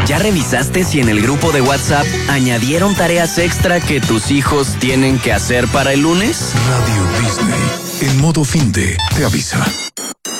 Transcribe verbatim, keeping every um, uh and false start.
¿Ya revisaste si en el grupo de WhatsApp añadieron tareas extra que tus hijos tienen que hacer para el lunes? Radio Disney, en modo fin de, te avisa.